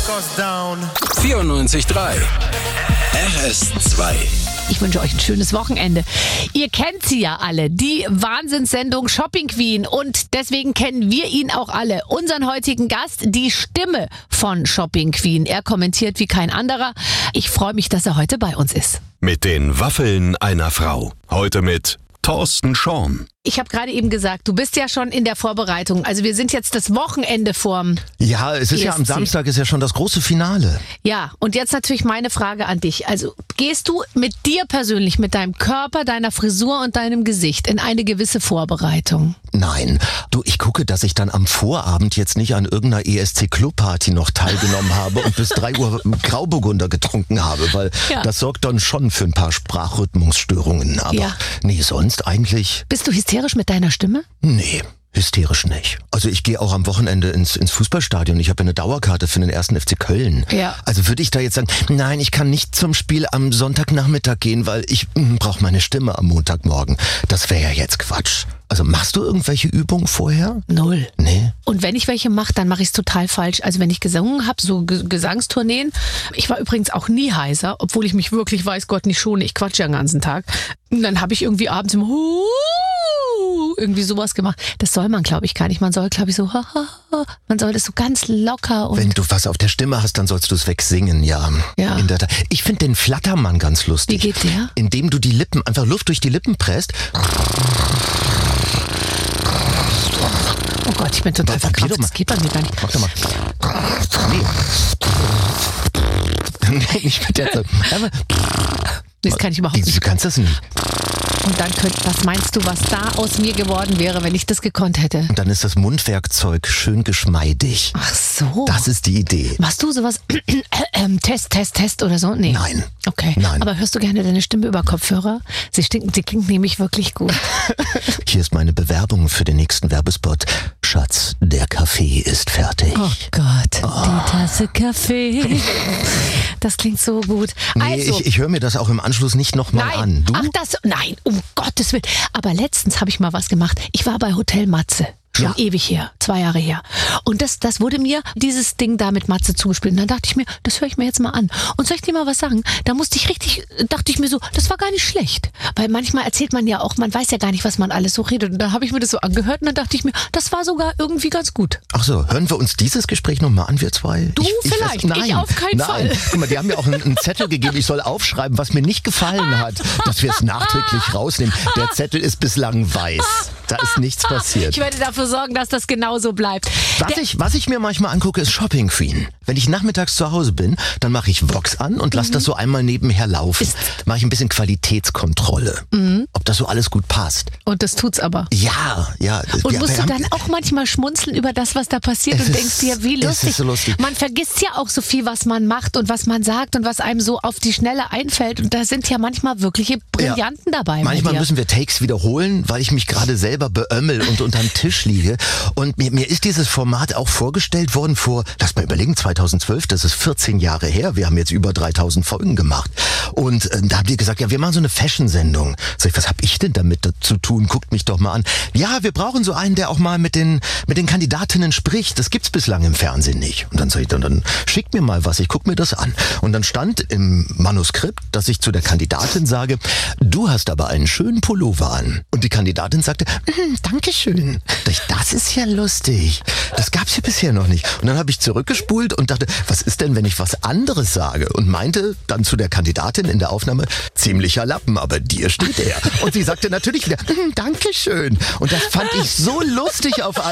94.3 RS2. Ich wünsche euch ein schönes Wochenende. Ihr kennt sie ja alle, die Wahnsinnssendung Shopping Queen. Und deswegen kennen wir ihn auch alle. Unseren heutigen Gast, die Stimme von Shopping Queen. Er kommentiert wie kein anderer. Ich freue mich, dass er heute bei uns ist. Mit den Waffeln einer Frau. Heute mit Thorsten Schorn. Ich habe gerade eben gesagt, du bist ja schon in der Vorbereitung. Also wir sind jetzt das Wochenende vorm Ja, es ist ja am Samstag ist ja schon das große Finale. Ja, und jetzt natürlich meine Frage an dich. Also gehst du mit dir persönlich, mit deinem Körper, deiner Frisur und deinem Gesicht in eine gewisse Vorbereitung? Nein, du, ich gucke, dass ich dann am Vorabend jetzt nicht an irgendeiner ESC-Club-Party noch teilgenommen habe und bis 3 Uhr Grauburgunder getrunken habe, weil das sorgt dann schon für ein paar Sprachrhythmusstörungen. Aber nee, sonst eigentlich... Bist du hysterisch mit deiner Stimme? Nee. Hysterisch nicht. Also ich gehe auch am Wochenende ins Fußballstadion. Ich habe eine Dauerkarte für den 1. FC Köln. Ja. Also würde ich da jetzt sagen, nein, ich kann nicht zum Spiel am Sonntagnachmittag gehen, weil ich brauche meine Stimme am Montagmorgen. Das wäre ja jetzt Quatsch. Also machst du irgendwelche Übungen vorher? Null. Nee. Und wenn ich welche mache, dann mache ich es total falsch. Also wenn ich gesungen habe, so Gesangstourneen. Ich war übrigens auch nie heiser, obwohl ich mich wirklich, weiß Gott, nicht schone. Ich quatsche ja den ganzen Tag. Und dann habe ich irgendwie abends immer irgendwie sowas gemacht. Das soll man, glaube ich, gar nicht. Man soll, glaube ich, so man soll das so ganz locker und... Wenn du was auf der Stimme hast, dann sollst du es wegsingen, ja. In der Tat. Ich finde den Flattermann ganz lustig. Wie geht der? Indem du die Lippen, einfach Luft durch die Lippen presst. Oh Gott, ich bin total verkrampft. Das geht bei mir gar nicht. Mach doch mal. Nee, nicht mit der Zeit. Das kann ich überhaupt nicht. Du kannst das nicht. Und dann was meinst du, was da aus mir geworden wäre, wenn ich das gekonnt hätte? Und dann ist das Mundwerkzeug schön geschmeidig. Ach so. Das ist die Idee. Machst du sowas, Test oder so? Nee. Nein. Okay. Nein. Aber hörst du gerne deine Stimme über Kopfhörer? Sie klingt nämlich wirklich gut. Hier ist meine Bewerbung für den nächsten Werbespot. Schatz, der Kaffee ist fertig. Oh Gott, die Tasse Kaffee. Das klingt so gut. Nee, Also, ich höre mir das auch im Anschluss nicht nochmal an. Du? Nein, um Gottes Willen. Aber letztens habe ich mal was gemacht. Ich war bei Hotel Matze. Schon ewig her, 2 Jahre her. Und das wurde mir, dieses Ding da mit Matze zugespielt. Und dann dachte ich mir, das höre ich mir jetzt mal an. Und soll ich dir mal was sagen? Da dachte ich mir so, das war gar nicht schlecht. Weil manchmal erzählt man ja auch, man weiß ja gar nicht, was man alles so redet. Und da habe ich mir das so angehört und dann dachte ich mir, das war sogar irgendwie ganz gut. Ach so, hören wir uns dieses Gespräch nochmal an, wir zwei? Du vielleicht, ich auf keinen Fall. Guck mal, die haben mir auch einen Zettel gegeben, ich soll aufschreiben, was mir nicht gefallen hat, dass wir es nachträglich rausnehmen. Der Zettel ist bislang weiß. Da ist nichts passiert. Ich werde dafür sorgen, dass das genauso bleibt. Was ich mir manchmal angucke, ist Shopping Queen. Wenn ich nachmittags zu Hause bin, dann mache ich Vox an und lasse das so einmal nebenher laufen. Mache ich ein bisschen Qualitätskontrolle, ob das so alles gut passt. Und das tut's aber. Ja. Und musst du dann auch manchmal schmunzeln über das, was da passiert und denkst dir, wie lustig. Es ist so lustig. Man vergisst ja auch so viel, was man macht und was man sagt und was einem so auf die Schnelle einfällt. Und da sind ja manchmal wirkliche Brillanten dabei. Manchmal müssen wir Takes wiederholen, weil ich mich gerade selber beömmel und unterm Tisch liege. Und mir ist dieses Format auch vorgestellt worden vor, lass mal überlegen, 2012, das ist 14 Jahre her. Wir haben jetzt über 3000 Folgen gemacht. Und da haben die gesagt, ja, wir machen so eine Fashion-Sendung. Sag ich, was hab ich denn damit zu tun? Guckt mich doch mal an. Ja, wir brauchen so einen, der auch mal mit den Kandidatinnen spricht. Das gibt's bislang im Fernsehen nicht. Und dann sag ich, dann schickt mir mal was, ich guck mir das an. Und dann stand im Manuskript, dass ich zu der Kandidatin sage, du hast aber einen schönen Pullover an. Und die Kandidatin sagte, Dankeschön. Das ist ja lustig. Das gab's hier bisher noch nicht. Und dann habe ich zurückgespult und dachte, was ist denn, wenn ich was anderes sage? Und meinte dann zu der Kandidatin in der Aufnahme, ziemlicher Lappen, aber dir steht er. Und sie sagte natürlich wieder, Dankeschön. Und das fand ich so lustig auf